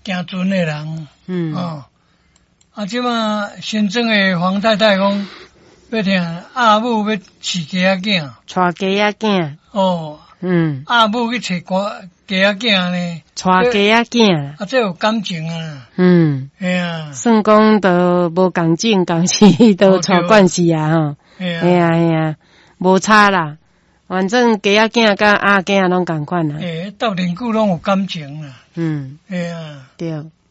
行船的人，即马新庄的黄太太讲，要听阿母要饲鸡仔囝， 带鸡仔囝， 阿母去找鸡仔囝呢， 带鸡仔囝， 这有感情啊， 算讲都无共种共事，都带关系啊吼，无差啦，反正鸡仔囝甲鸭囝拢共款啦， 斗阵久拢有感情啦， 对。